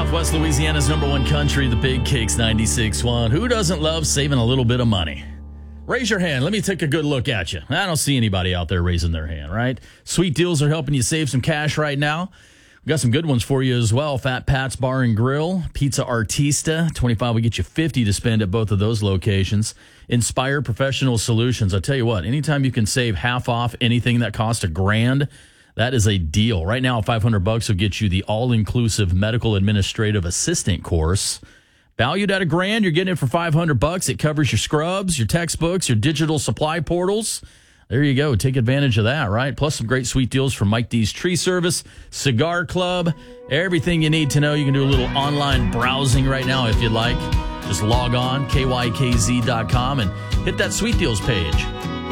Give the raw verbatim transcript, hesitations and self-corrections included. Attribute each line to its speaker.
Speaker 1: Southwest Louisiana's number one country, the Big Cakes ninety-six point one. Who doesn't love saving a little bit of money? Raise your hand. Let me take a good look at you. I don't see anybody out there raising their hand, right? Sweet deals are helping you save some cash right now. We've got some good ones for you as well. Fat Pat's Bar and Grill, Pizza Artista, twenty-five will get you fifty to spend at both of those locations. Inspire Professional Solutions. I'll tell you what, anytime you can save half off anything that costs a grand, that is a deal. Right now, five hundred bucks will get you the all-inclusive medical administrative assistant course. Valued at a grand, you're getting it for five hundred bucks. It covers your scrubs, your textbooks, your digital supply portals. There you go. Take advantage of that, right? Plus some great sweet deals from Mike D's Tree Service, Cigar Club, everything you need to know. You can do a little online browsing right now if you'd like. Just log on, K Y K Z dot com, and hit that sweet deals page.